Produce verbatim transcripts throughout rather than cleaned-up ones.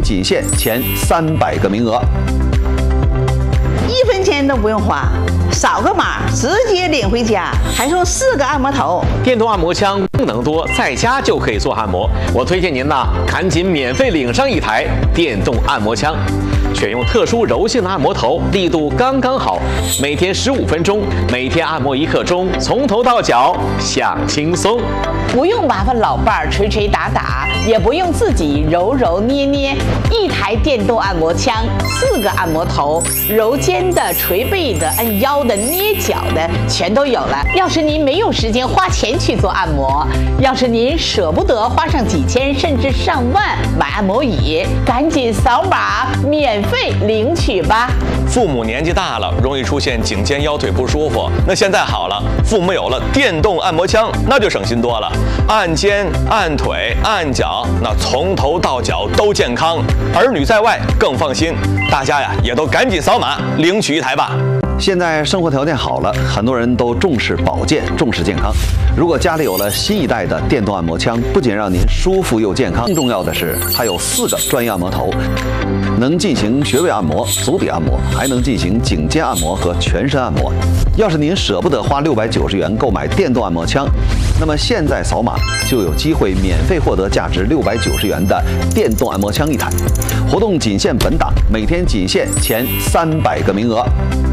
仅限前三百个名额。 一分钱都不用花，扫个码直接领回家，还送四个按摩头。 电动按摩枪功能多，在家就可以做按摩。我推荐您呢，赶紧免费领上一台电动按摩枪。选用特殊柔性的按摩头，力度刚刚好，每天十五分钟，每天按摩一刻钟，从头到脚享轻松。 不用麻烦老伴儿捶捶打打，也不用自己揉揉捏捏，一台电动按摩枪，四个按摩头，揉肩的、捶背的、按腰的、捏脚的，全都有了。要是您没有时间花钱去做按摩，要是您舍不得花上几千甚至上万买按摩椅，赶紧扫码免费领取吧。 父母年纪大了，容易出现颈肩腰腿不舒服，那现在好了，父母有了电动按摩枪，那就省心多了。按肩、按腿、按脚，那从头到脚都健康，儿女在外更放心。大家呀，也都赶紧扫码领取一台吧。 现在生活条件好了，很多人都重视保健，重视健康。如果家里有了新一代的电动按摩枪，不仅让您舒服又健康，更重要的是它有四个专业按摩头，能进行穴位按摩、足底按摩，还能进行颈肩按摩和全身按摩。要是您舍不得花六百九十元购买电动按摩枪，那么现在扫码就有机会免费获得价值六百九十元的电动按摩枪一台。活动仅限本档，每天仅限前三百个名额。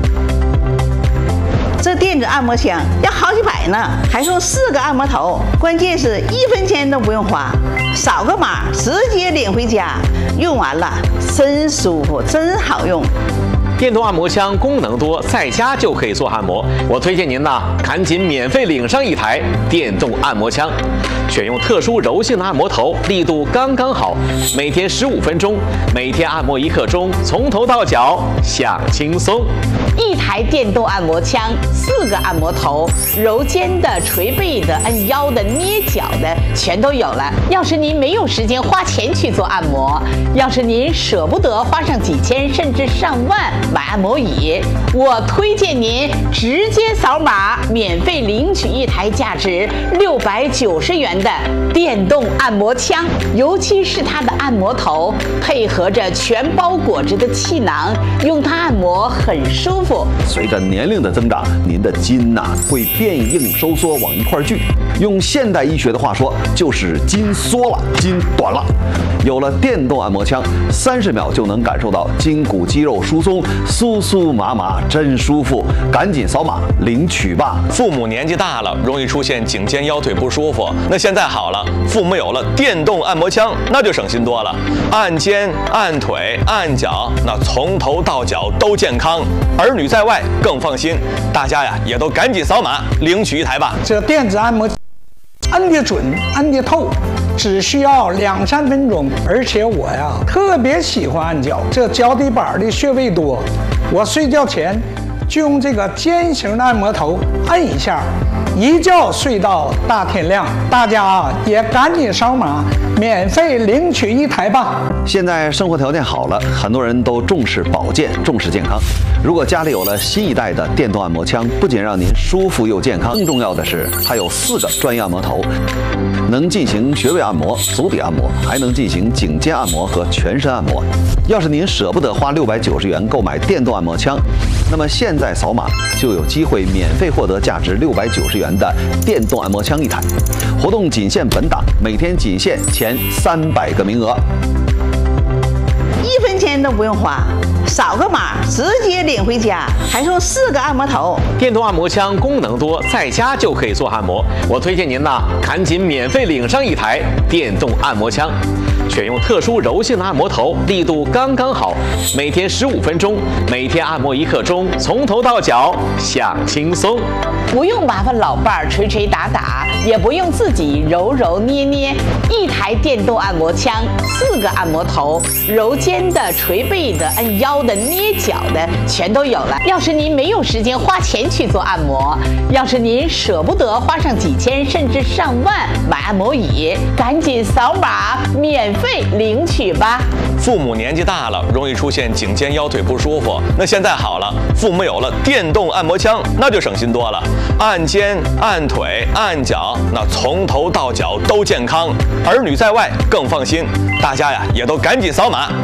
这电子按摩枪要好几百呢，还送四个按摩头，关键是一分钱都不用花，扫个码直接领回家，用完了真舒服，真好用。 电动按摩枪功能多，在家就可以做按摩。我推荐您呢，赶紧免费领上一台电动按摩枪。选用特殊柔性的按摩头，力度刚刚好，每天十五分钟，每天按摩一刻钟，从头到脚享轻松。 一台电动按摩枪，四个按摩头，揉肩的、捶背的、按腰的、捏脚的，全都有了。要是您没有时间花钱去做按摩，要是您舍不得花上几千甚至上万买按摩椅，我推荐您直接扫码免费领取一台价值六百九十元的电动按摩枪，尤其是它的按摩头配合着全包裹着的气囊，用它按摩很舒服。 随着年龄的增长，您的筋呐、啊、会变硬收缩往一块聚，用现代医学的话说，就是筋缩了，筋短了。有了电动按摩枪，三十秒就能感受到筋骨肌肉疏松，酥酥麻麻，真舒服。赶紧扫码领取吧。 父母年纪大了，容易出现颈肩腰腿不舒服，那现在好了，父母有了电动按摩枪，那就省心多了。按肩、按腿、按脚，那从头到脚都健康，儿女在外更放心。大家呀，也都赶紧扫码领取一台吧。 这电子按摩按得准，按得透，只需要两三分钟。而且我呀特别喜欢按脚，这脚底板的穴位多，我睡觉前就用这个尖形的按摩头按一下，一觉睡到大天亮。大家啊也赶紧扫码免费领取一台吧。 现在生活条件好了，很多人都重视保健，重视健康。如果家里有了新一代的电动按摩枪，不仅让您舒服又健康，更重要的是它有四个专业按摩头，能进行穴位按摩、足底按摩，还能进行颈肩按摩和全身按摩。要是您舍不得花六百九十元购买电动按摩枪，那么现在扫码就有机会免费获得价值六百九十元的电动按摩枪一台。活动仅限本档，每天仅限前三百个名额。 一分钱都不用花，扫个码直接领回家，还送四个按摩头。 电动按摩枪功能多，在家就可以做按摩。我推荐您呢，赶紧免费领上一台电动按摩枪。选用特殊柔性的按摩头，力度刚刚好，每天十五分钟，每天按摩一刻钟，从头到脚享轻松。 不用麻烦老伴儿捶捶打打，也不用自己揉揉捏捏，一台电动按摩枪，四个按摩头，揉肩的、捶背的、按腰的、捏脚的，全都有了。要是您没有时间花钱去做按摩，要是您舍不得花上几千甚至上万买按摩椅，赶紧扫码免费领取吧。 父母年纪大了，容易出现颈肩腰腿不舒服，那现在好了，父母有了电动按摩枪，那就省心多了。按肩、按腿、按脚，那从头到脚都健康，儿女在外更放心。大家呀，也都赶紧扫码